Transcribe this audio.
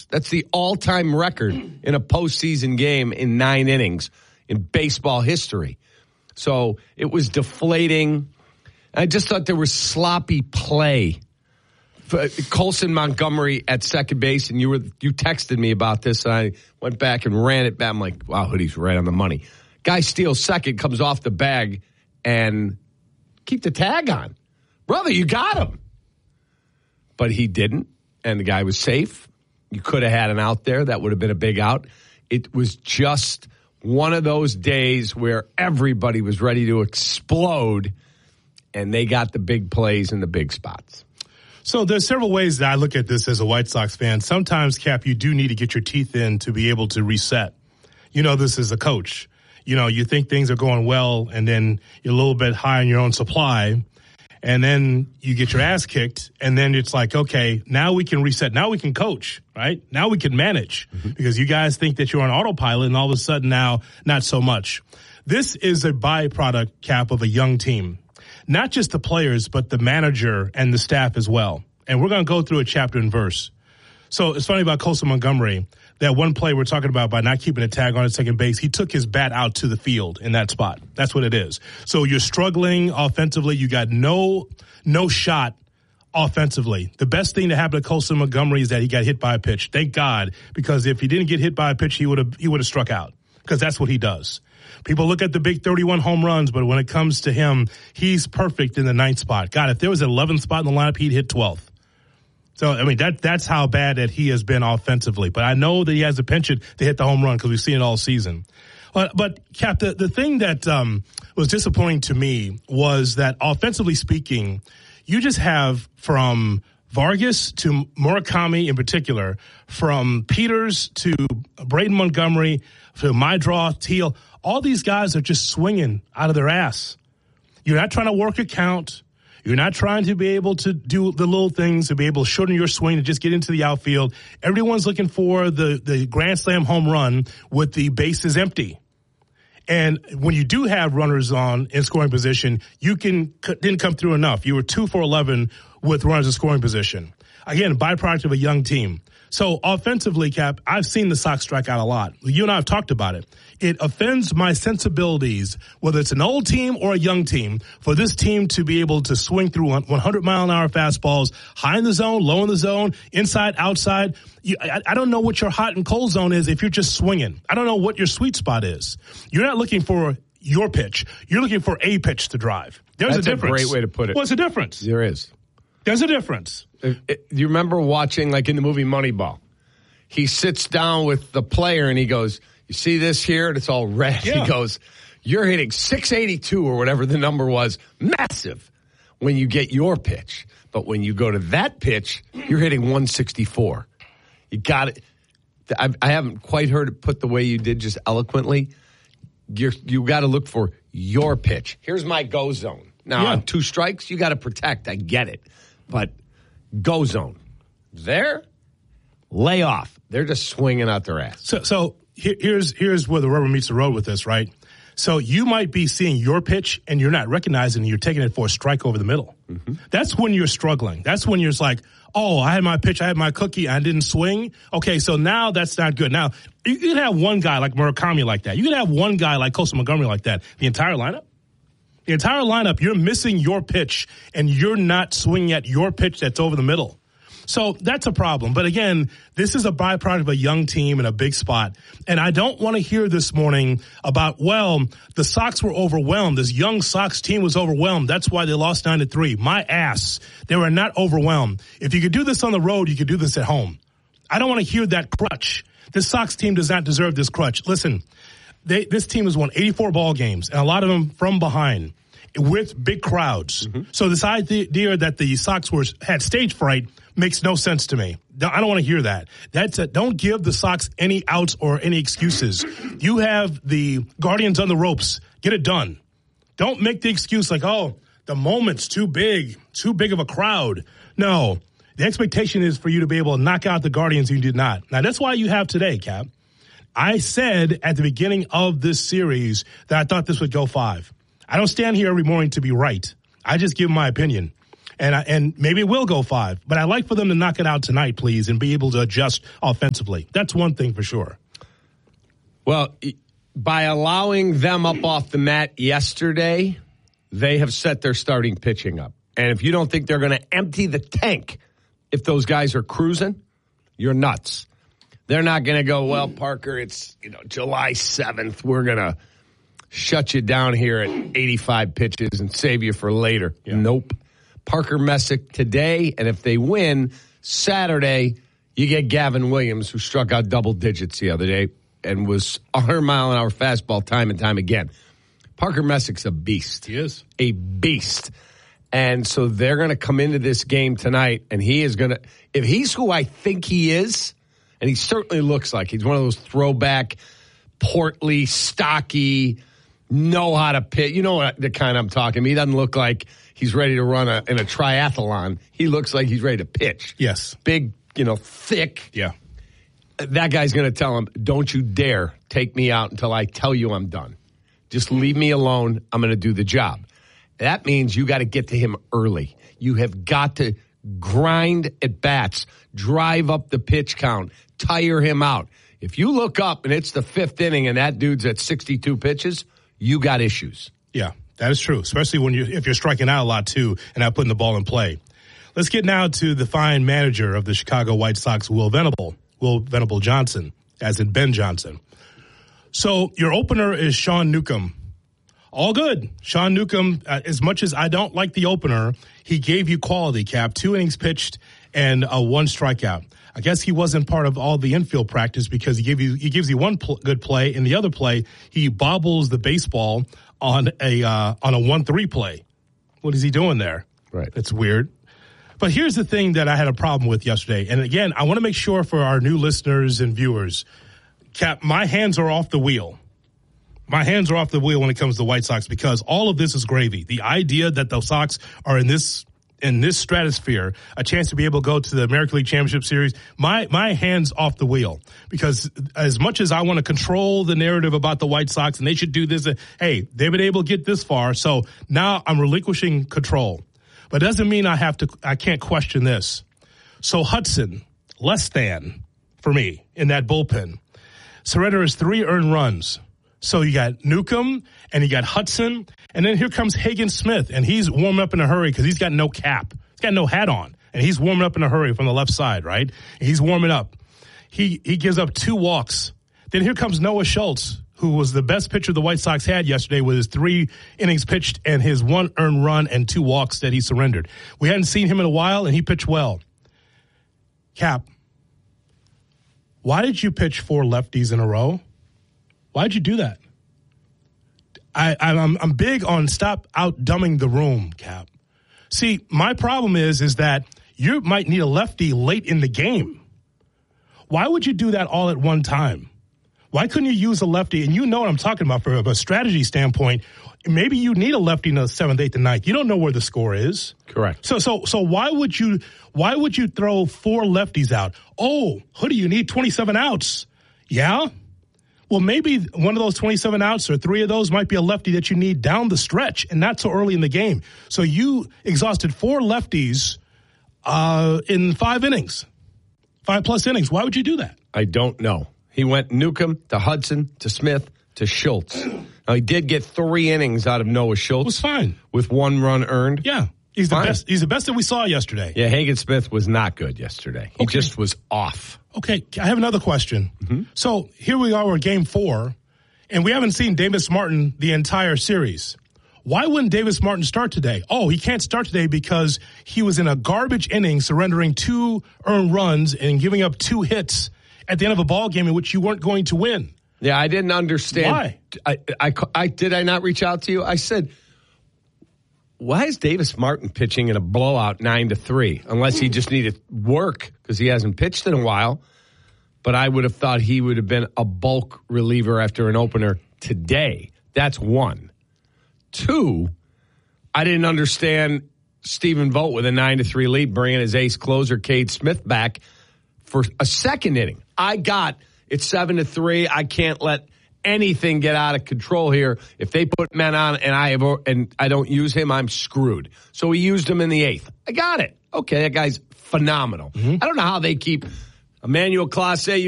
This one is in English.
That's the all-time record in a postseason game in 9 innings in baseball history. So it was deflating. I just thought there was sloppy play. Colson Montgomery at second base, and you texted me about this, and I went back and ran it back. I'm like, wow, Hoodie's right on the money. Guy steals second, comes off the bag, and keep the tag on. Brother, you got him. But he didn't, and the guy was safe. You could have had an out there. That would have been a big out. It was just one of those days where everybody was ready to explode, and they got the big plays in the big spots. So there's several ways that I look at this as a White Sox fan. Sometimes, Cap, you do need to get your teeth in to be able to reset. You know this as a coach. You know, you think things are going well, and then you're a little bit high on your own supply, and then you get your ass kicked, and then it's like, okay, now we can reset. Now we can coach, right? Now we can manage because you guys think that you're on autopilot, and all of a sudden now, not so much. This is a byproduct, Cap, of a young team. Not just the players, but the manager and the staff as well. And we're going to go through a chapter and verse. So it's funny about Colson Montgomery, that one play we're talking about by not keeping a tag on at second base. He took his bat out to the field in that spot. That's what it is. So you're struggling offensively. You got no shot offensively. The best thing to happen to Colson Montgomery is that he got hit by a pitch. Thank God, because if he didn't get hit by a pitch, he would have struck out, because that's what he does. People look at the big 31 home runs, but when it comes to him, he's perfect in the 9th spot. God, if there was an 11th spot in the lineup, he'd hit 12th. So, I mean, that's how bad that he has been offensively. But I know that he has the penchant to hit the home run because we've seen it all season. But Cap, the thing that was disappointing to me was that offensively speaking, you just have from Vargas to Murakami in particular, from Peters to Braden Montgomery to Mydraw, Teal, all these guys are just swinging out of their ass. You're not trying to work a count. You're not trying to be able to do the little things to be able to shorten your swing to just get into the outfield. Everyone's looking for the grand slam home run with the bases empty. And when you do have runners on in scoring position, you didn't come through enough. You were 2 for 11 with runners in scoring position. Again, byproduct of a young team. So offensively, Cap, I've seen the Sox strike out a lot. You and I have talked about it. It offends my sensibilities, whether it's an old team or a young team, for this team to be able to swing through 100-mile-an-hour fastballs, high in the zone, low in the zone, inside, outside. I don't know what your hot and cold zone is if you're just swinging. I don't know what your sweet spot is. You're not looking for your pitch. You're looking for a pitch to drive. There's a difference. That's a great way to put it. What's the difference? There is. There's a difference. Do you remember watching, like in the movie Moneyball? He sits down with the player and he goes, you see this here? And it's all red. Yeah. He goes, you're hitting 682 or whatever the number was. Massive when you get your pitch. But when you go to that pitch, you're hitting 164. You got it. I haven't quite heard it put the way you did just eloquently. You got to look for your pitch. Here's my go zone. Now, on 2 strikes, you got to protect. I get it. But go zone. There, lay off. They're just swinging out their ass. So here's where the rubber meets the road with this, right? So you might be seeing your pitch and you're not recognizing you're taking it for a strike over the middle. Mm-hmm. That's when you're struggling. That's when you're just like, oh, I had my pitch, I had my cookie, I didn't swing. Okay, so now that's not good. Now, you can have one guy like Murakami like that. You can have one guy like Colson Montgomery like that. The entire lineup, you're missing your pitch, and you're not swinging at your pitch that's over the middle. So that's a problem. But again, this is a byproduct of a young team in a big spot. And I don't want to hear this morning about, well, the Sox were overwhelmed. This young Sox team was overwhelmed. That's why they lost 9-3. My ass. They were not overwhelmed. If you could do this on the road, you could do this at home. I don't want to hear that crutch. This Sox team does not deserve this crutch. Listen, this team has won 84 ball games, and a lot of them from behind with big crowds. Mm-hmm. So this idea that the Sox had stage fright makes no sense to me. I don't want to hear that. Don't give the Sox any outs or any excuses. You have the Guardians on the ropes. Get it done. Don't make the excuse like, oh, the moment's too big of a crowd. No, the expectation is for you to be able to knock out the Guardians, and you did not. Now, that's why you have today, Cap. I said at the beginning of this series that I thought this would go 5. I don't stand here every morning to be right. I just give my opinion. And maybe it will go 5. But I'd like for them to knock it out tonight, please, and be able to adjust offensively. That's one thing for sure. Well, by allowing them up off the mat yesterday, they have set their starting pitching up. And if you don't think they're going to empty the tank if those guys are cruising, you're nuts. They're not going to go, well, Parker, it's July 7th. We're going to shut you down here at 85 pitches and save you for later. Yeah. Nope. Parker Messick today, and if they win Saturday, you get Gavin Williams, who struck out double digits the other day and was 100-mile-an-hour fastball time and time again. Parker Messick's a beast. He is. A beast. And so they're going to come into this game tonight, and he is going to, if he's who I think he is, and he certainly looks like he's one of those throwback, portly, stocky, know how to pitch. You know what the kind I'm talking about. He doesn't look like he's ready to run in a triathlon. He looks like he's ready to pitch. Yes. Big, thick. Yeah. That guy's going to tell him, don't you dare take me out until I tell you I'm done. Just leave me alone. I'm going to do the job. That means you got to get to him early. You have got to grind at bats, drive up the pitch count, tire him out. If you look up and it's the 5th inning and that dude's at 62 pitches, you got issues. Yeah, that is true, especially if you're striking out a lot too and not putting the ball in play. Let's get now to the fine manager of the Chicago White Sox, Will Venable Johnson, as in Ben Johnson. So your opener is Sean Newcomb. All good. Sean Newcomb, as much as I don't like the opener, he gave you quality, Cap. 2 innings pitched and 1 strikeout. I guess he wasn't part of all the infield practice because he gives you one good play, and the other play he bobbles the baseball on a 1-3 play. What is he doing there? Right. It's weird. But here's the thing that I had a problem with yesterday. And again, I want to make sure for our new listeners and viewers, Cap, my hands are off the wheel. My hands are off the wheel when it comes to the White Sox because all of this is gravy. The idea that the Sox are in this stratosphere, a chance to be able to go to the American League Championship Series, my hands off the wheel. Because as much as I want to control the narrative about the White Sox and they should do this, hey, they've been able to get this far, so now I'm relinquishing control. But it doesn't mean I can't question this. So Hudson, less than for me in that bullpen. Surrender has 3 earned runs. So you got Newcomb and you got Hudson, and then here comes Hagen Smith, and he's warming up in a hurry because he's got no cap. He's got no hat on, and he's warming up in a hurry from the left side, right? And he's warming up. He gives up 2 walks. Then here comes Noah Schultz, who was the best pitcher the White Sox had yesterday with his 3 innings pitched and his 1 earned run and 2 walks that he surrendered. We hadn't seen him in a while, and he pitched well. Cap, why did you pitch 4 lefties in a row? Why'd you do that? I'm big on stop out-dumbing the room, Cap. See, my problem is that you might need a lefty late in the game. Why would you do that all at one time? Why couldn't you use a lefty? And you know what I'm talking about from a strategy standpoint. Maybe you need a lefty in the 7th, 8th, and 9th. You don't know where the score is. Correct. So why would you throw 4 lefties out? Oh, Hoodie, you need 27 outs. Yeah? Well, maybe one of those 27 outs or 3 of those might be a lefty that you need down the stretch and not so early in the game. So you exhausted 4 lefties in 5 innings, 5+ innings. Why would you do that? I don't know. He went Newcomb to Hudson to Smith to Schultz. Now, he did get 3 innings out of Noah Schultz. It was fine. With 1 run earned. Yeah. He's the best. He's the best that we saw yesterday. Yeah, Hagen Smith was not good yesterday. He just was off. Okay, I have another question. Mm-hmm. So here we are, we're game 4, and we haven't seen Davis Martin the entire series. Why wouldn't Davis Martin start today? Oh, he can't start today because he was in a garbage inning, surrendering 2 earned runs and giving up 2 hits at the end of a ball game in which you weren't going to win. Yeah, I didn't understand. Why? I did I not reach out to you? I said, why is Davis Martin pitching in a blowout 9-3? Unless he just needed work because he hasn't pitched in a while. But I would have thought he would have been a bulk reliever after an opener today. That's 1. 2, I didn't understand Stephen Vogt with a 9-3 lead bringing his ace closer Cade Smith back for a 2nd inning. I got it's 7-3. I can't let anything get out of control here. If they put men on and I don't use him, I'm screwed. So he used him in the 8th. I got it. Okay, that guy's phenomenal. I don't know how they keep Emmanuel Clase